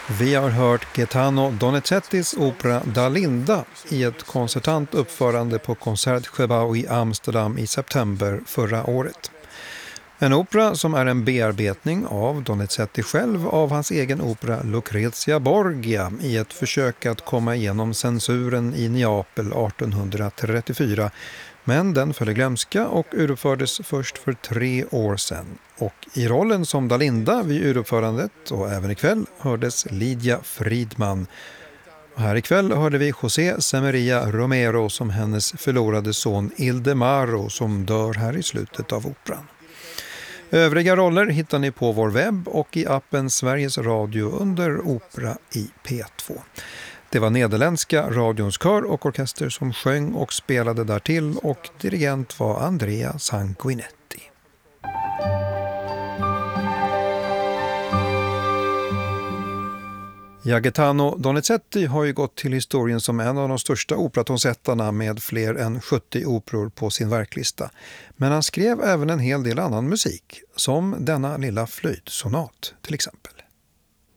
Vi har hört Gaetano Donizettis opera Dalinda i ett koncertant uppförande på Concertgebouw i Amsterdam i september förra året. En opera som är en bearbetning av Donizetti själv av hans egen opera Lucrezia Borgia i ett försök att komma igenom censuren i Neapel 1834. Men den föll i glömska och uruppfördes först för 3 år sedan. Och i rollen som Dalinda vid uruppförandet och även ikväll hördes Lydia Friedman. Och här ikväll hörde vi José Semeria Romero som hennes förlorade son Ildemaro som dör här i slutet av operan. Övriga roller hittar ni på vår webb och i appen Sveriges Radio under Opera i P2. Det var nederländska radions kör och orkester som sjöng och spelade därtill och dirigent var Andrea Sanguinetti. Gaetano Donizetti har ju gått till historien som en av de största operatonsättarna med fler än 70 operor på sin verklista. Men han skrev även en hel del annan musik, som denna lilla flöjtsonat till exempel.